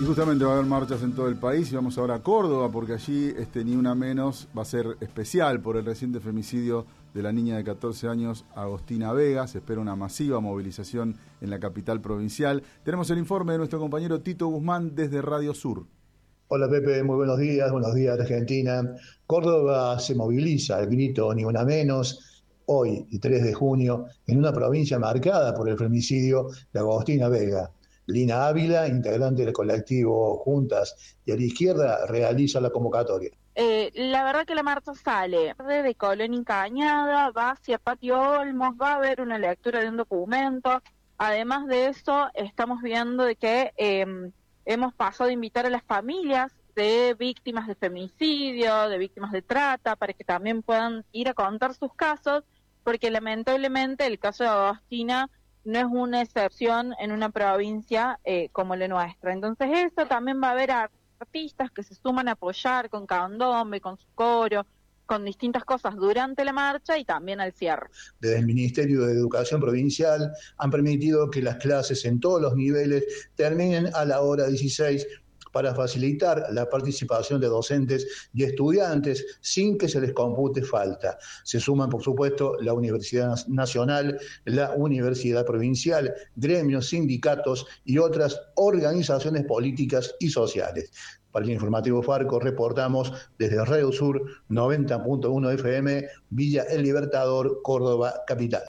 justamente va a haber marchas en todo el país y vamos ahora a Córdoba porque allí Ni Una Menos va a ser especial por el reciente femicidio de la niña de 14 años Agostina Vega. Se espera una masiva movilización en la capital provincial. Tenemos el informe de nuestro compañero Tito Guzmán desde Radio Sur. Hola Pepe, muy buenos días Argentina. Córdoba se moviliza, el grito Ni Una Menos, hoy y 3 de junio, en una provincia marcada por el femicidio de Agostina Vega. Lina Ávila, integrante del colectivo Juntas y a la Izquierda, realiza la convocatoria. La verdad que la marcha sale de Colón y Cañada, va hacia Patio Olmos, va a haber una lectura de un documento. Además de eso, estamos viendo de que hemos pasado a invitar a las familias de víctimas de femicidio, de víctimas de trata, para que también puedan ir a contar sus casos, porque lamentablemente el caso de Agostina no es una excepción en una provincia como la nuestra. Entonces eso también va a haber artistas que se suman a apoyar con candombe, con su coro, con distintas cosas durante la marcha y también al cierre. Desde el Ministerio de Educación Provincial han permitido que las clases en todos los niveles terminen a la hora 16 para facilitar la participación de docentes y estudiantes sin que se les compute falta. Se suman, por supuesto, la Universidad Nacional, la Universidad Provincial, gremios, sindicatos y otras organizaciones políticas y sociales. Para el informativo Farco reportamos desde Radio Sur 90.1 FM, Villa El Libertador, Córdoba, capital.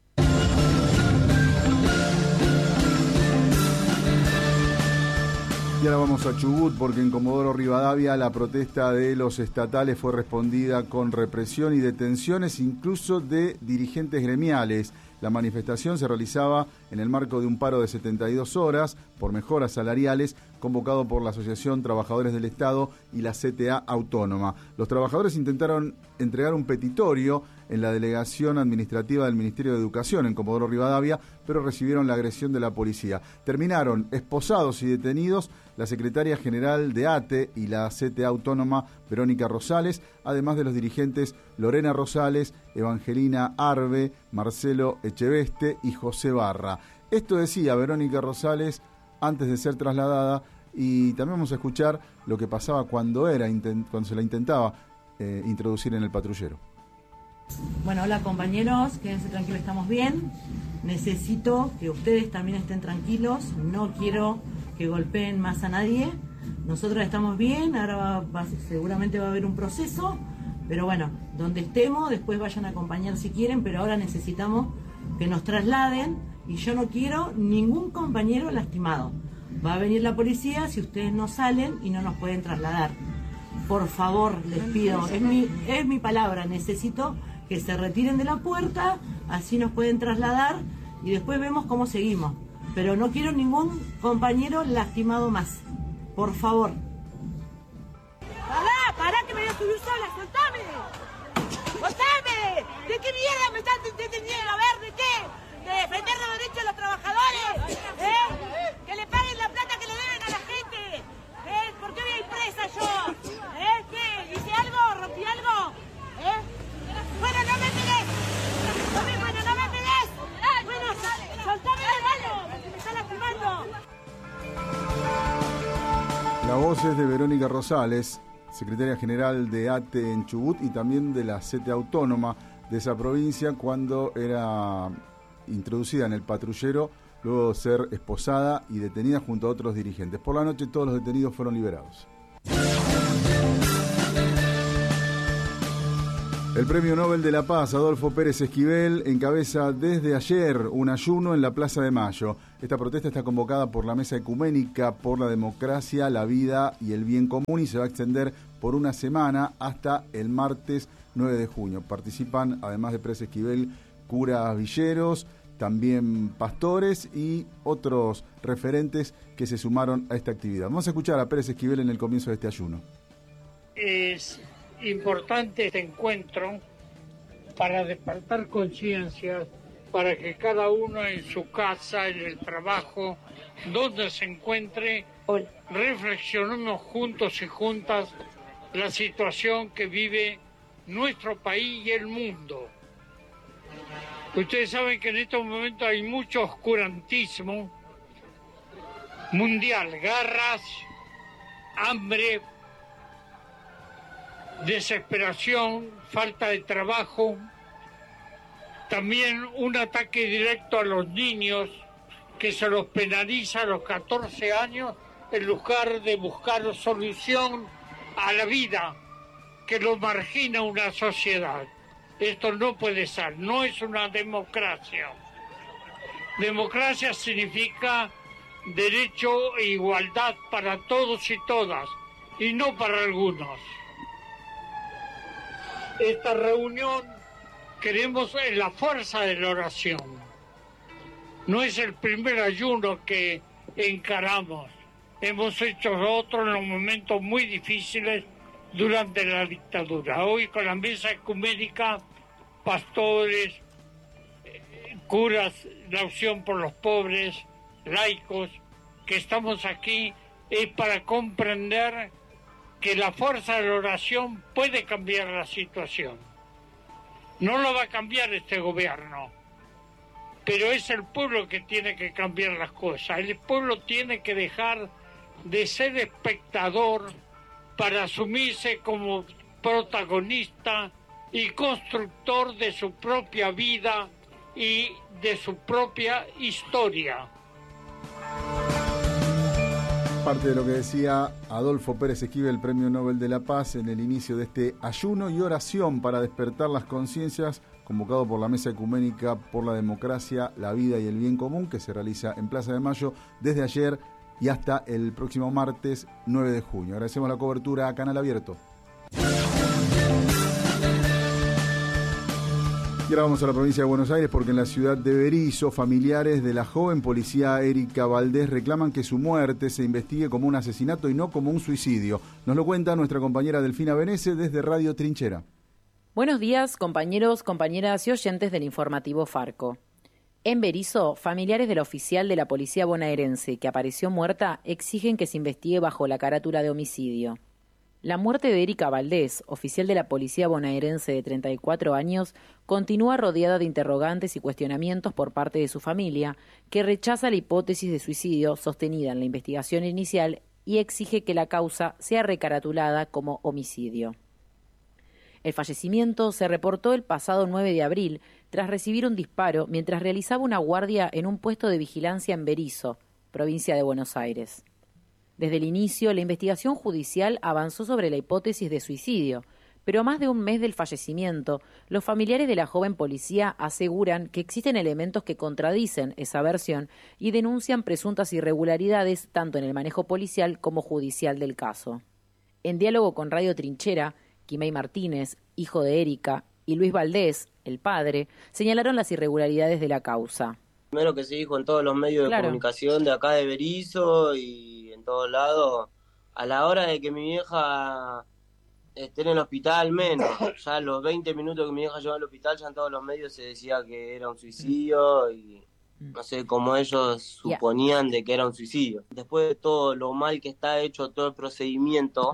Y ahora vamos a Chubut porque en Comodoro Rivadavia la protesta de los estatales fue respondida con represión y detenciones incluso de dirigentes gremiales. La manifestación se realizaba en el marco de un paro de 72 horas por mejoras salariales convocado por la Asociación Trabajadores del Estado y la CTA Autónoma. Los trabajadores intentaron entregar un petitorio en la delegación administrativa del Ministerio de Educación en Comodoro Rivadavia, pero recibieron la agresión de la policía. Terminaron esposados y detenidos la secretaria general de ATE y la CTA Autónoma Verónica Rosales, además de los dirigentes Lorena Rosales, Evangelina Arbe, Marcelo Echeveste y José Barra. Esto decía Verónica Rosales antes de ser trasladada, y también vamos a escuchar lo que pasaba cuando se la intentaba introducir en el patrullero. Bueno, hola compañeros, quédense tranquilos, estamos bien. Necesito que ustedes también estén tranquilos, no quiero que golpeen más a nadie. Nosotros estamos bien, ahora seguramente va a haber un proceso, pero bueno, donde estemos, después vayan a acompañar si quieren, pero ahora necesitamos que nos trasladen y yo no quiero ningún compañero lastimado. Va a venir la policía si ustedes no salen y no nos pueden trasladar. Por favor, les pido, es mi palabra, necesito que se retiren de la puerta, así nos pueden trasladar y después vemos cómo seguimos. Pero no quiero ningún compañero lastimado más. Por favor. ¡Pará, que me voy a subir sola! ¡Soltame! ¡Soltame! ¿De qué mierda me están deteniendo? A ver, ¿de qué? ¿De defender los derechos de los trabajadores? ¿Que le paguen la plata que le deben a la gente? ¿Por qué voy a ir presa yo? ¿Qué? ¿Hice algo? ¿Rompí algo? Bueno, no me pegues. Bueno, no me pegues. Bueno, soltame la mano, que me está lastimando. La voz es de Verónica Rosales, secretaria general de ATE en Chubut y también de la CTA Autónoma de esa provincia, cuando era introducida en el patrullero luego de ser esposada y detenida junto a otros dirigentes. Por la noche todos los detenidos fueron liberados. El Premio Nobel de la Paz, Adolfo Pérez Esquivel, encabeza desde ayer un ayuno en la Plaza de Mayo. Esta protesta está convocada por la Mesa Ecuménica por la Democracia, la Vida y el Bien Común y se va a extender por una semana hasta el martes 9 de junio. Participan, además de Pérez Esquivel, curas villeros, también pastores y otros referentes que se sumaron a esta actividad. Vamos a escuchar a Pérez Esquivel en el comienzo de este ayuno. Es importante este encuentro para despertar conciencias, para que cada uno en su casa, en el trabajo, donde se encuentre, reflexionemos juntos y juntas la situación que vive nuestro país y el mundo. Ustedes saben que en estos momentos hay mucho oscurantismo mundial, guerras, hambre, desesperación, falta de trabajo, también un ataque directo a los niños que se los penaliza a los 14 años en lugar de buscar solución a la vida que los margina una sociedad. Esto no puede ser, no es una democracia. Democracia significa derecho e igualdad para todos y todas, y no para algunos. Esta reunión queremos en la fuerza de la oración. No es el primer ayuno que encaramos. Hemos hecho otros en los momentos muy difíciles durante la dictadura. Hoy con la mesa ecuménica, pastores, curas, la opción por los pobres, laicos, que estamos aquí, es para comprender que la fuerza de la oración puede cambiar la situación. No lo va a cambiar este gobierno, pero es el pueblo que tiene que cambiar las cosas. El pueblo tiene que dejar de ser espectador para asumirse como protagonista y constructor de su propia vida y de su propia historia. Parte de lo que decía Adolfo Pérez Esquivel, Premio Nobel de la Paz, en el inicio de este ayuno y oración para despertar las conciencias, convocado por la Mesa Ecuménica por la Democracia, la Vida y el Bien Común, que se realiza en Plaza de Mayo desde ayer y hasta el próximo martes 9 de junio. Agradecemos la cobertura a Canal Abierto. Y ahora vamos a la provincia de Buenos Aires, porque en la ciudad de Berisso, familiares de la joven policía Erika Valdés reclaman que su muerte se investigue como un asesinato y no como un suicidio. Nos lo cuenta nuestra compañera Delfina Benese desde Radio Trinchera. Buenos días, compañeros, compañeras y oyentes del informativo Farco. En Berisso, familiares de la oficial de la policía bonaerense que apareció muerta exigen que se investigue bajo la carátula de homicidio. La muerte de Erika Valdés, oficial de la policía bonaerense de 34 años, continúa rodeada de interrogantes y cuestionamientos por parte de su familia, que rechaza la hipótesis de suicidio sostenida en la investigación inicial y exige que la causa sea recaratulada como homicidio. El fallecimiento se reportó el pasado 9 de abril tras recibir un disparo mientras realizaba una guardia en un puesto de vigilancia en Berisso, provincia de Buenos Aires. Desde el inicio, la investigación judicial avanzó sobre la hipótesis de suicidio, pero a más de un mes del fallecimiento, los familiares de la joven policía aseguran que existen elementos que contradicen esa versión y denuncian presuntas irregularidades tanto en el manejo policial como judicial del caso. En diálogo con Radio Trinchera, Quimei Martínez, hijo de Erika, y Luis Valdés, el padre, señalaron las irregularidades de la causa. Primero que se dijo en todos los medios de comunicación de acá de Berisso y en todos lados, a la hora de que mi vieja esté en el hospital, menos. Ya a los 20 minutos que mi vieja llegó al hospital, ya en todos los medios se decía que era un suicidio y no sé cómo ellos suponían de que era un suicidio. Después de todo lo mal que está hecho todo el procedimiento,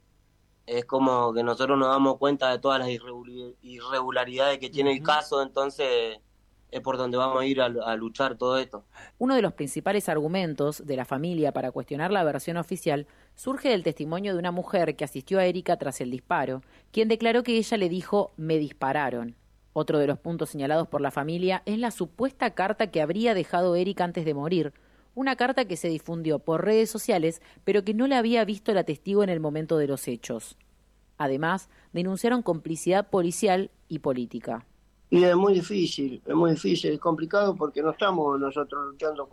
es como que nosotros nos damos cuenta de todas las irregularidades que tiene el caso, entonces es por donde vamos a ir a luchar todo esto. Uno de los principales argumentos de la familia para cuestionar la versión oficial surge del testimonio de una mujer que asistió a Erika tras el disparo, quien declaró que ella le dijo «me dispararon». Otro de los puntos señalados por la familia es la supuesta carta que habría dejado Erika antes de morir, una carta que se difundió por redes sociales, pero que no la había visto la testigo en el momento de los hechos. Además, denunciaron complicidad policial y política. Y es muy difícil, es complicado porque no estamos nosotros luchando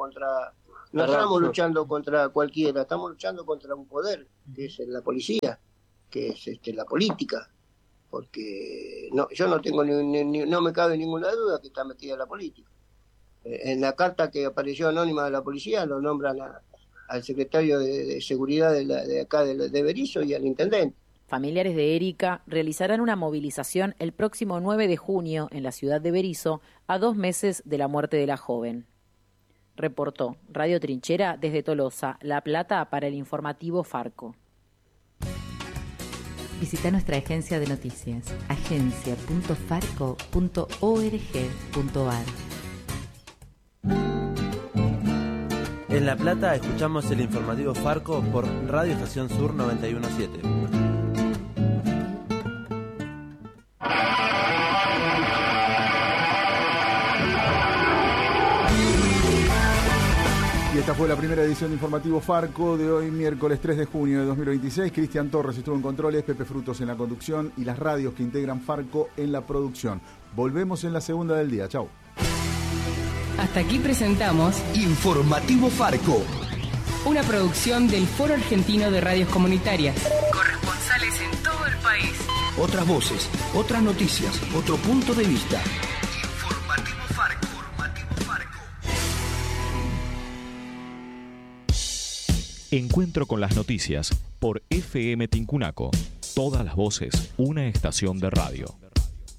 contra cualquiera, estamos luchando contra un poder, que es la policía, que es la política, porque yo no tengo no me cabe ninguna duda que está metida la política. En la carta que apareció anónima de la policía lo nombran al secretario de seguridad de acá de Berisso y al intendente. Familiares de Erika realizarán una movilización el próximo 9 de junio en la ciudad de Berisso, a 2 meses de la muerte de la joven. Reportó Radio Trinchera desde Tolosa, La Plata, para el informativo Farco. Visita nuestra agencia de noticias, agencia.farco.org.ar. En La Plata escuchamos el informativo Farco por Radio Estación Sur 91.7. Y esta fue la primera edición de Informativo Farco de hoy, miércoles 3 de junio de 2026. Cristian Torres estuvo en controles, Pepe Frutos en la conducción y las radios que integran Farco en la producción. Volvemos en la segunda del día. Chau. Hasta aquí presentamos Informativo Farco, una producción del Foro Argentino de Radios Comunitarias. Corresponsales en todo el país. Otras voces, otras noticias, otro punto de vista. Informativo Farco. Encuentro con las noticias por FM Tincunaco. Todas las voces, una estación de radio.